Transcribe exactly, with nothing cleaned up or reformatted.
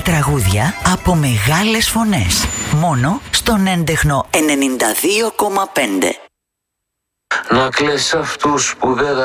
τραγούδια από μεγάλες φωνές. Μόνο στον έντεχνο ενενήντα δύο κόμμα πέντε. Να κλαις αυτούς που δεν